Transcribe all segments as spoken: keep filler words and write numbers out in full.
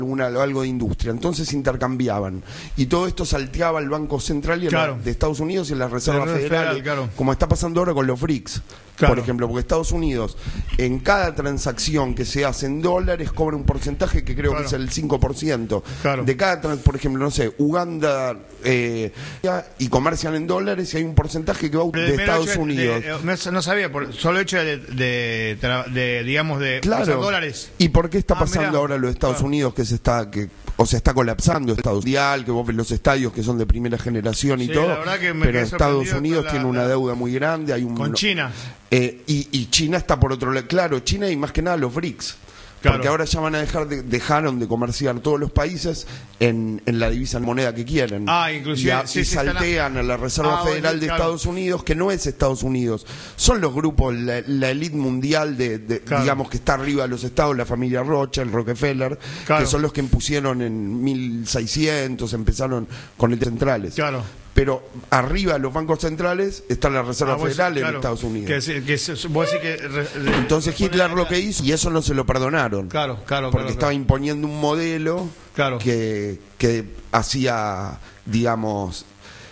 una, algo de industria, entonces intercambiaban y todo esto salteaba al Banco Central y claro. la, de Estados Unidos y en las reservas Reserva federales, federal, claro. como está pasando ahora con los B R I C S, claro. por ejemplo, porque Estados Unidos en cada transacción que se hace en dólares cobra un porcentaje que creo claro. que es el cinco por ciento claro. de cada, trans, por ejemplo, no sé, Uganda eh, y comercian en dólares y hay un porcentaje que va de, de Estados Unidos. De, de, no sabía, por solo hecho de, de, de, de digamos, de claro. dólares. ¿Y por qué está ah, pasando mirá. ahora lo de Estados claro. Unidos que se está que o se está colapsando Estados Unidos, que vos ves los estadios que son de primera generación y sí, todo, la verdad que me pero Estados Unidos la, tiene una la... deuda muy grande, hay un con China eh, y, y China está por otro lado, claro, China y más que nada los B R I C S. Claro. Porque ahora ya van a dejar de, dejaron de comerciar todos los países en, en la divisa en moneda que quieren. Ah, inclusive. Y, a, sí, y sí, saltean la... a la Reserva ah, Federal bueno, de claro. Estados Unidos, que no es Estados Unidos. Son los grupos, la, la élite mundial, de, de claro. digamos, que está arriba de los estados, la familia Rothschild, Rockefeller, claro. que son los que impusieron en mil seiscientos, empezaron con el centrales. Claro. Pero arriba de los bancos centrales está la Reserva ah, Federal claro, en Estados Unidos. Que, que, vos decís que re, re, Entonces Hitler lo que hizo, y eso no se lo perdonaron. Claro, claro. Porque claro, estaba claro. imponiendo un modelo claro. que, que hacía, digamos...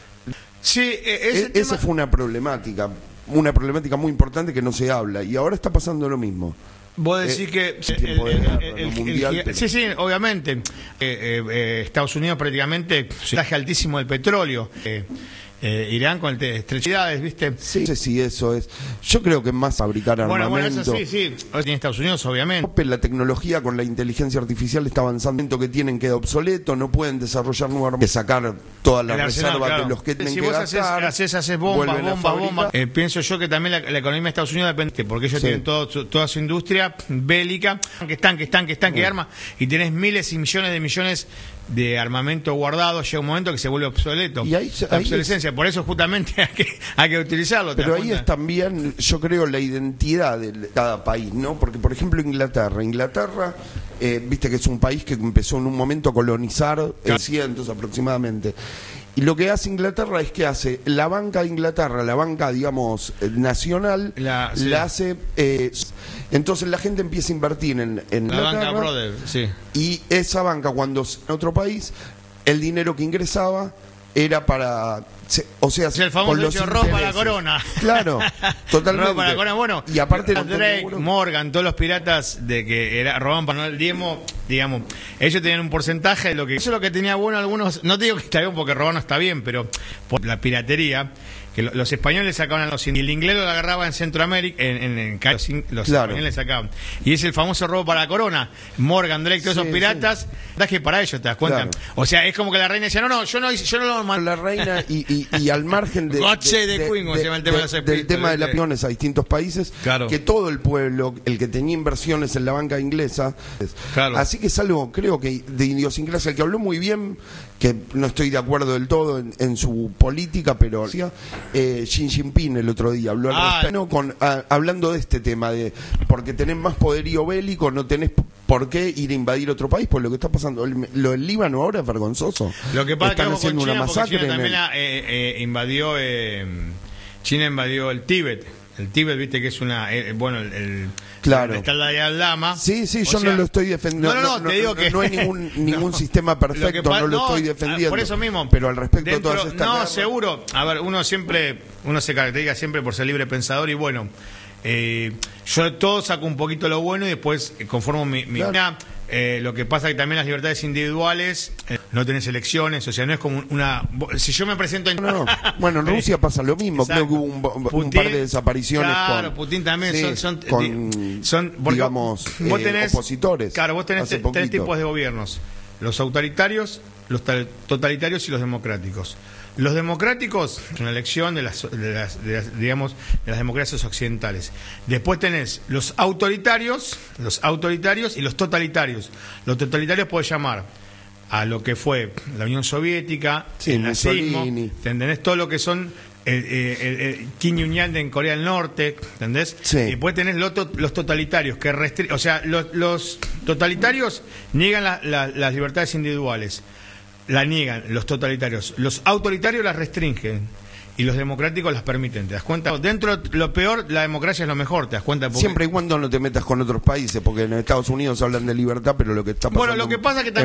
Sí, ese, e, tema... esa fue una problemática, una problemática muy importante que no se habla. Y ahora está pasando lo mismo. Vos decís eh, que el, el, guerra, el, el, mundial, el, pero... sí, sí, obviamente eh, eh, eh, Estados Unidos prácticamente porcentaje altísimo del petróleo, eh, eh, Irán con el estrechidades, ¿viste? Sí, no sé si eso es. Yo creo que más fabricar armamento. Bueno, bueno, eso sí, sí. En Estados Unidos, obviamente. La tecnología con la inteligencia artificial está avanzando, que tienen queda obsoleto, no pueden desarrollar nuevas armas, que sacar todas las reservas claro. de los que tienen si que vos gastar. haces, haces bombas, bombas, bombas. Eh, pienso yo que también la, la economía de Estados Unidos depende, porque ellos sí. tienen todo, su, toda su industria bélica, que están, que están, que están, que armas, y tenés miles y millones de millones de armamento guardado, llega un momento que se vuelve obsoleto. Y ahí, la ahí obsolescencia, es... por eso justamente hay que, hay que utilizarlo. Pero ahí es también, yo creo, la identidad de cada país, ¿no? Porque, por ejemplo, Inglaterra, Inglaterra, eh, viste que es un país que empezó en un momento a colonizar, en cientos aproximadamente. Y lo que hace Inglaterra es que hace la banca de Inglaterra, la banca, digamos, nacional, la, sí. la hace... Eh, entonces la gente empieza a invertir en, en la Inglaterra. Banca Brother, sí. Y esa banca, cuando en otro país, el dinero que ingresaba era para... O sea, el famoso hecho ropa la corona. Claro, totalmente. Ropa la corona, bueno. Y aparte Drake, Morgan, todos los piratas de que era, robaban para no el diezmo, digamos, ellos tenían un porcentaje de lo que... Eso es lo que tenía bueno algunos, no te digo que está bien porque robar no está bien, pero por la piratería, que lo, los españoles sacaban a los indios, y el inglés lo agarraba en Centroamérica, en, en, en los, los claro. españoles sacaban. Y es el famoso robo para la corona. Morgan, Drake, todos sí, esos piratas, sí. que para ellos, ¿te das cuenta? Claro. O sea, es como que la reina decía, no, no, yo no, yo no lo mato. La reina y, y, y al margen de, de, de, de, Queen, de, se llama el tema de, de los del tema de las acciones a distintos países, claro. que todo el pueblo, el que tenía inversiones en la banca inglesa, claro. así que es algo, creo que de idiosincrasia, el que habló muy bien, que no estoy de acuerdo del todo en, en su política, pero eh, Xi Jinping el otro día habló al ah, respecto, con, a, hablando de este tema, de porque tenés más poderío bélico, no tenés por qué ir a invadir otro país, por lo que está pasando. El, lo del Líbano ahora es vergonzoso. Lo que pasa Están que haciendo China, una masacre. China también el... la, eh, eh, invadió, eh, China invadió el Tíbet. El Tíbet, viste que es una, eh, bueno, el, el claro. está la de Lama. Sí, sí, yo sea, no lo estoy defendiendo. No, no, no, te digo que no hay ningún ningún no, sistema perfecto, lo no lo no, estoy defendiendo. Por eso mismo. Pero al respecto dentro, de todas estas no, guerras... seguro. A ver, uno siempre, uno se caracteriza siempre por ser libre pensador y bueno, eh, yo todo saco un poquito lo bueno y después conformo mi, mi claro. Eh, lo que pasa que también las libertades individuales, eh, no tenés elecciones, o sea, no es como una... Si yo me presento en... No, no. Bueno, en Rusia pasa lo mismo, exacto. Creo que hubo un, Putin, un par de desapariciones claro, con... Putin también sí, son, son, con, son porque, digamos, vos eh, tenés, opositores. Claro, vos tenés tres tipos de gobiernos, los autoritarios, los totalitarios y los democráticos. Los democráticos, una elección de las, de las, de las, digamos, de las democracias occidentales. Después tenés los autoritarios, los autoritarios y los totalitarios. Los totalitarios podés llamar a lo que fue la Unión Soviética, sí, el nazismo, ¿entendés? Todo lo que son el, el, el Kim Jong-un en Corea del Norte, ¿entendés? Sí. Y después tenés los, los totalitarios, que restri- o sea, los, los totalitarios niegan la, la, las libertades individuales. La niegan los totalitarios. Los autoritarios las restringen y los democráticos las permiten. ¿Te das cuenta? Dentro de lo peor, la democracia es lo mejor. ¿Te das cuenta? Porque... Siempre y cuando no te metas con otros países, porque en Estados Unidos hablan de libertad, pero lo que está pasando... Bueno, lo que pasa que también...